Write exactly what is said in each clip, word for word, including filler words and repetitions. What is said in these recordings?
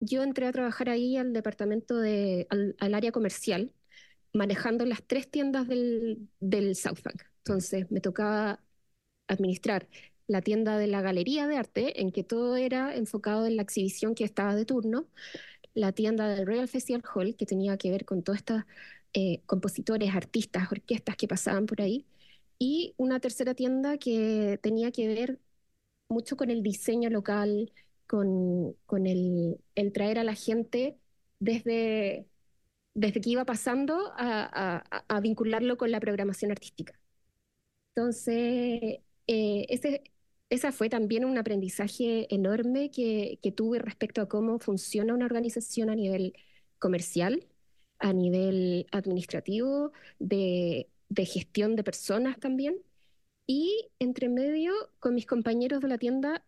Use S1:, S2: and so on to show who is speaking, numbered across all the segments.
S1: yo entré a trabajar ahí al departamento de, al, al área comercial, manejando las tres tiendas del, del South Bank. Entonces me tocaba administrar la tienda de la galería de arte, en que todo era enfocado en la exhibición que estaba de turno, la tienda del Royal Festival Hall, que tenía que ver con todos estos eh, compositores, artistas, orquestas que pasaban por ahí, y una tercera tienda que tenía que ver mucho con el diseño local, con, con el, el traer a la gente desde, desde que iba pasando a, a, a vincularlo con la programación artística. Entonces, eh, ese, esa fue también un aprendizaje enorme que, que tuve respecto a cómo funciona una organización a nivel comercial, a nivel administrativo, de, de gestión de personas también. Y entre medio, con mis compañeros de la tienda,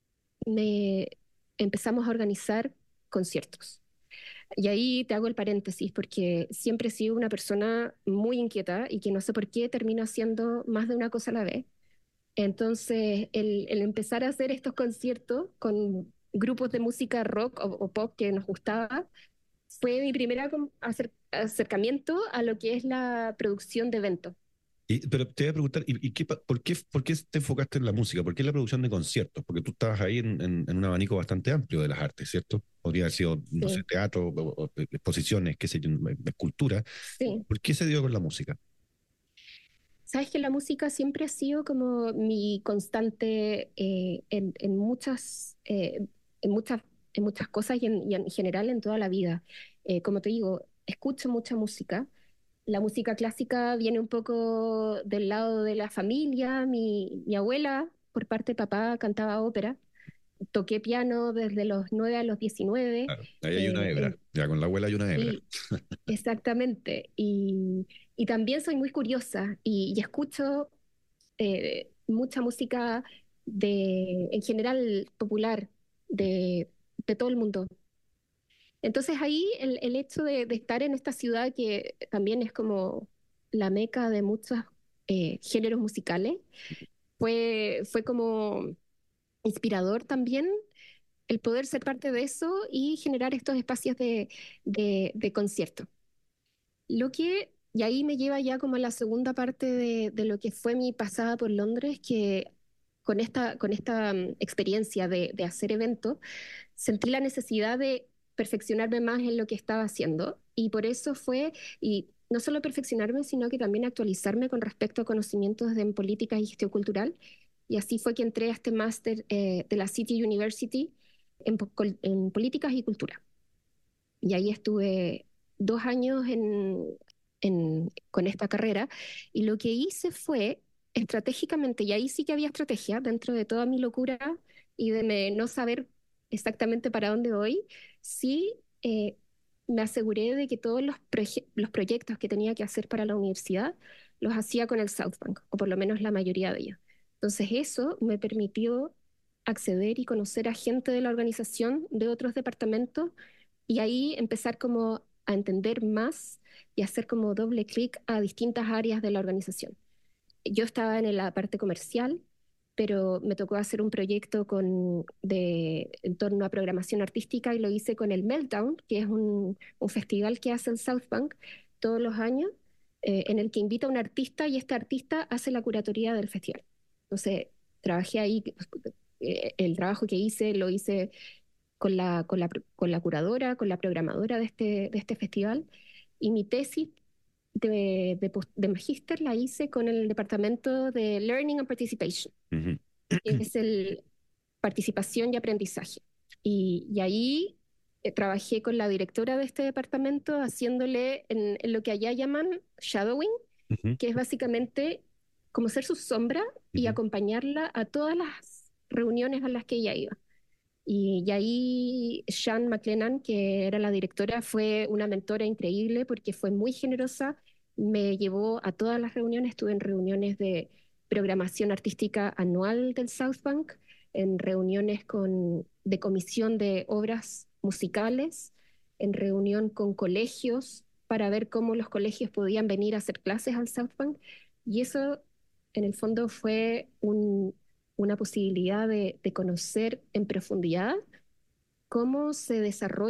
S1: me empezamos a organizar conciertos. Y ahí te hago el paréntesis porque siempre he sido una persona muy inquieta y que no sé por qué termino haciendo más de una cosa a la vez. Entonces, el, el empezar a hacer estos conciertos con grupos de música rock o, o pop que nos gustaba fue mi primer acer acercamiento a lo que es la producción de eventos.
S2: Y, pero te voy a preguntar, ¿y, y qué, por, qué, por qué te enfocaste en la música? ¿Por qué en la producción de conciertos? Porque tú estabas ahí en, en, en un abanico bastante amplio de las artes, ¿cierto? Podría haber sido, no sé,
S1: Sí,
S2: teatro, o, o exposiciones, qué sé yo, escultura.
S1: sí.
S2: ¿Por qué se dio con la música?
S1: Sabes que la música siempre ha sido como mi constante eh, en, en, muchas, eh, en, muchas, en muchas cosas y en, y en general en toda la vida. Eh, como te digo, escucho mucha música. La música clásica viene un poco del lado de la familia. Mi, mi abuela, por parte de papá, cantaba ópera. Toqué piano desde los nueve a los diecinueve.
S2: Claro, ahí hay una
S1: Eh,
S2: hebra.
S1: en-
S2: Ya con la abuela hay una hebra.
S1: sí, exactamente. Y, y también soy muy curiosa y, y escucho eh, mucha música de, en general popular de, de todo el mundo. Entonces ahí el, el hecho de, de estar en esta ciudad que también es como la meca de muchos eh, géneros musicales, fue, fue como inspirador también el poder ser parte de eso y generar estos espacios de, de, de concierto. Lo que, y ahí me lleva ya como a la segunda parte de, de lo que fue mi pasada por Londres, que con esta, con esta um, experiencia de, de hacer eventos, sentí la necesidad de perfeccionarme más en lo que estaba haciendo. Y por eso fue, y no solo perfeccionarme, sino que también actualizarme con respecto a conocimientos de, en política y gestión cultural. Y así fue que entré a este máster eh, de la City University en, en políticas y cultura. Y ahí estuve dos años en, en, con esta carrera y lo que hice fue estratégicamente, y ahí sí que había estrategia dentro de toda mi locura y de me, no saber exactamente para dónde voy, sí eh, me aseguré de que todos los, proye los proyectos que tenía que hacer para la universidad los hacía con el South Bank, o por lo menos la mayoría de ellos. Entonces eso me permitió acceder y conocer a gente de la organización de otros departamentos y ahí empezar como a entender más y hacer como doble clic a distintas áreas de la organización. Yo estaba en la parte comercial, pero me tocó hacer un proyecto con, de, en torno a programación artística y lo hice con el Meltdown, que es un, un festival que hace el South Bank todos los años, eh, en el que invita a un artista y este artista hace la curatoría del festival. Entonces, trabajé ahí, eh, el trabajo que hice lo hice con la, con la, con la curadora, con la programadora de este, de este festival. Y mi tesis de, de, de magíster la hice con el departamento de Learning and Participation,
S2: Uh -huh.
S1: que es el participación y aprendizaje. Y, y ahí eh, trabajé con la directora de este departamento haciéndole en, en lo que allá llaman shadowing,
S2: Uh -huh.
S1: que es básicamente como ser su sombra
S2: Uh
S1: y
S2: -huh.
S1: acompañarla a todas las reuniones a las que ella iba. Y, y ahí Sean McLennan, que era la directora, fue una mentora increíble porque fue muy generosa, me llevó a todas las reuniones, estuve en reuniones de programación artística anual del South Bank, en reuniones con, de comisión de obras musicales, en reunión con colegios para ver cómo los colegios podían venir a hacer clases al South Bank. Y eso, en el fondo, fue un, una posibilidad de, de conocer en profundidad cómo se desarrolla